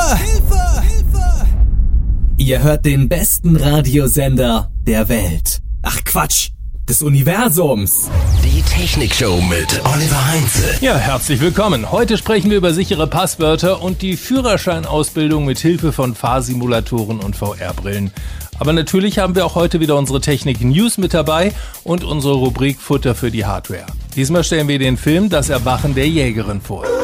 Hilfe! Hilfe! Ihr hört den besten Radiosender der Welt. Ach Quatsch, des Universums. Die Technikshow mit Oliver Heinze. Ja, herzlich willkommen. Heute sprechen wir über sichere Passwörter und die Führerscheinausbildung mit Hilfe von Fahrsimulatoren und VR-Brillen. Aber natürlich haben wir auch heute wieder unsere Technik-News mit dabei und unsere Rubrik Futter für die Hardware. Diesmal stellen wir den Film Das Erwachen der Jägerin vor.